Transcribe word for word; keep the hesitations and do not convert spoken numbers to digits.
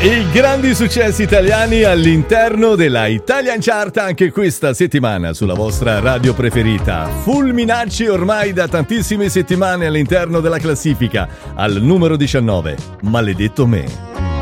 I grandi successi italiani all'interno della Italian Chart anche questa settimana sulla vostra radio preferita. Fulminacci ormai da tantissime settimane all'interno della classifica, al numero diciannove. Maledetto me.